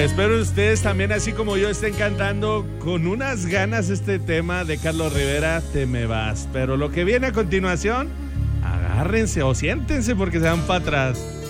Espero ustedes también, así como yo, estén cantando con unas ganas este tema de Carlos Rivera, Te me vas. Pero lo que viene a continuación, agárrense o siéntense porque se van para atrás.